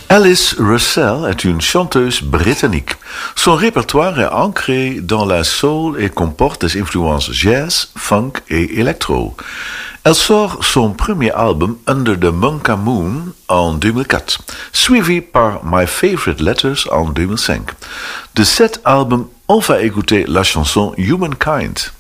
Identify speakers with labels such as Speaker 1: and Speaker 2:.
Speaker 1: Alice Russell est une chanteuse britannique. Son répertoire est ancré dans la soul et comporte des influences jazz, funk et électro. Elle sort son premier album Under the Monka Moon en 2004, suivi par My Favorite Letters en 2005. De cet album, on va écouter la chanson Humankind.